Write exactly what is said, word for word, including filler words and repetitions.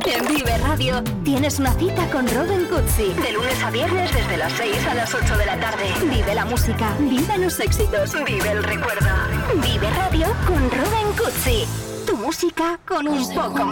En Vive Radio tienes una cita con Robin Cutsi. De lunes a viernes desde las seis a las ocho de la tarde. Vive la música, vive los éxitos, vive el recuerdo. Vive Radio con Robin Cutsi. Tu música con un poco más.